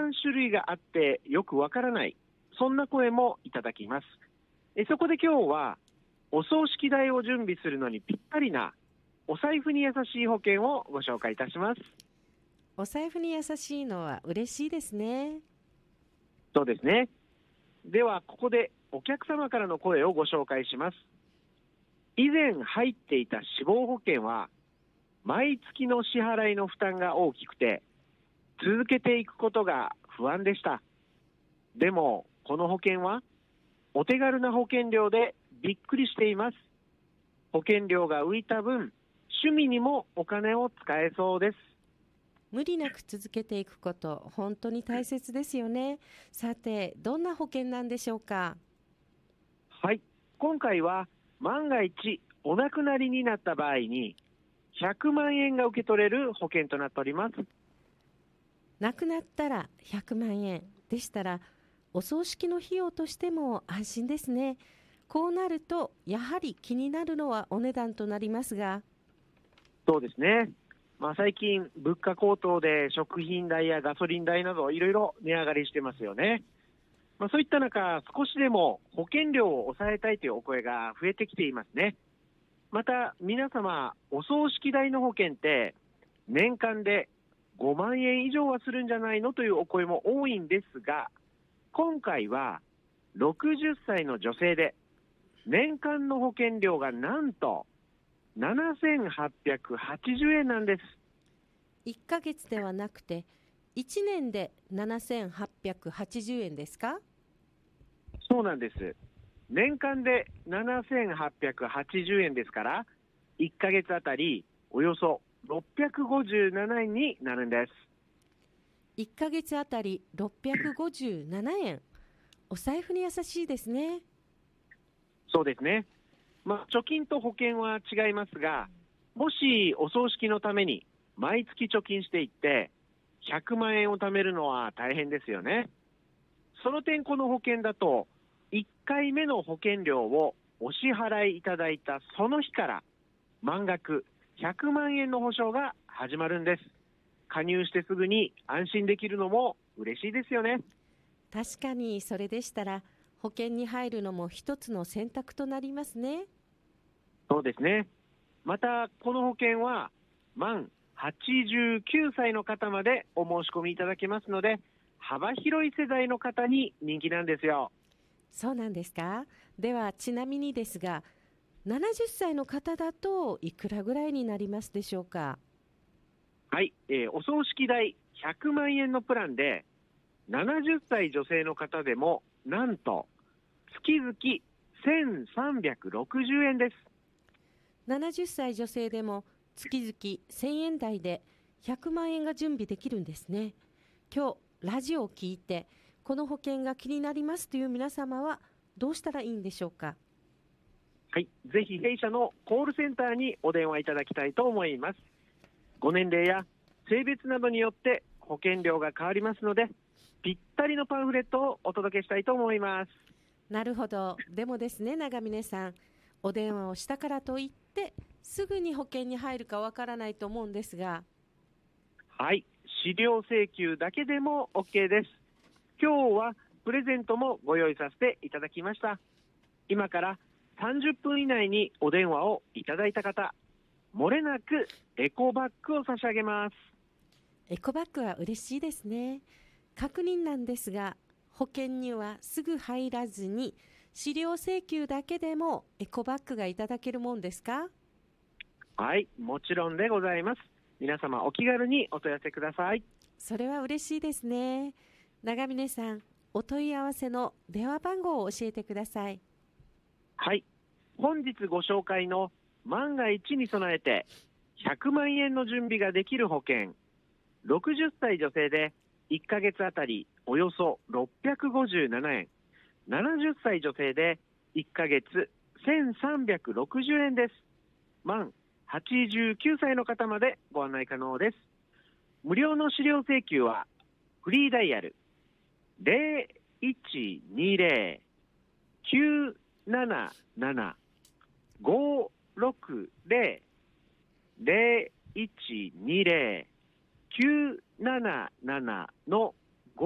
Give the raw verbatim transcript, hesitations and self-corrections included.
ん種類があってよくわからない、そんな声もいただきます。えそこで今日はお葬式代を準備するのにぴったりなお財布に優しい保険をご紹介いたします。 お財布に優しいのは嬉しいですね。 そうですね。ではここでお客様からの声をご紹介します。以前入っていた死亡保険は毎月の支払いの負担が大きくて続けていくことが不安でした。でもこの保険はお手軽な保険料でびっくりしています。保険料が浮いた分、趣味にもお金を使えそうです。 無理なく続けていくこと、本当に大切ですよね。さて、どんな保険なんでしょうか？ はい、今回は万が一お亡くなりになった場合にひゃくまんえんが受け取れる保険となっております。 亡くなったらひゃくまんえんでしたら、お葬式の費用としても安心ですね。こうなるとやはり気になるのはお値段となりますが。 そうですね。まあ、最近物価高騰で食品代やガソリン代などいろいろ値上がりしてますよね。まあ、そういった中、少しでも保険料を抑えたいというお声が増えてきていますね。また皆様、お葬式代の保険って年間でごまんえん以上はするんじゃないのというお声も多いんですが、今回はろくじゅっさいの女性で年間の保険料がなんとななせんはっぴゃくはちじゅうえんなんです。 いっかげつではなくていちねんでななせんはっぴゃくはちじゅうえんですか？ そうなんです。年間でななせんはっぴゃくはちじゅうえんですから、いっかげつあたりおよそろっぴゃくごじゅうななえんになるんです。 いっかげつあたりろっぴゃくごじゅうななえん。お財布に優しいですね。 そうですね。まあ、貯金と保険は違いますが、もしお葬式のために毎月貯金していってひゃくまんえんを貯めるのは大変ですよね。その点この保険だといっかいめの保険料をお支払いいただいたその日から満額ひゃくまんえんの保証が始まるんです。加入してすぐに安心できるのも嬉しいですよね。 確かにそれでしたら保険に入るのも一つの選択となりますね。 そうですね。またこの保険は満はちじゅうきゅうさいの方までお申し込みいただけますので、幅広い世代の方に人気なんですよ。 そうなんですか？ではちなみにですが、ななじゅっさいの方だといくらぐらいになりますでしょうか？ はい、えーお葬式代ひゃくまんえんのプランでななじゅっさい女性の方でもなんと月々せんさんびゃくろくじゅうえんです。 ななじゅっさい女性でも月々せんえん台でひゃくまんえんが準備できるんですね。今日ラジオを聞いてこの保険が気になりますという皆様はどうしたらいいんでしょうか？ はい、ぜひ弊社のコールセンターにお電話いただきたいと思います。ご年齢や性別などによって保険料が変わりますので、ぴったりのパンフレットをお届けしたいと思います。 なるほど。でもですね、長峰さん、お電話をしたからといってすぐに保険に入るかわからないと思うんですが。 はい、資料請求だけでも OK です。今日はプレゼントもご用意させていただきました。今からさんじゅっぷん以内にお電話をいただいた方、もれなくエコバッグを差し上げます。 エコバッグは嬉しいですね。確認なんですが、保険にはすぐ入らずに資料請求だけでもエコバッグがいただけるもんですか？ はい、もちろんでございます。皆様お気軽にお問い合わせください。 それは嬉しいですね。長峰さん、お問い合わせの電話番号を教えてください。 はい、本日ご紹介の万が一に備えてひゃくまんえんの準備ができる保険、ろくじゅっさい女性でいっかげつあたりおよそろっぴゃくごじゅうななえん、ななじゅっさい女性でいっかげつせんさんびゃくろくじゅうえんです。満はちじゅうきゅうさいの方までご案内可能です。無料の資料請求はフリーダイヤル ゼロいちにゼロ きゅうなななな ごろくゼロ ゼロいちにゼロ きゅうななななの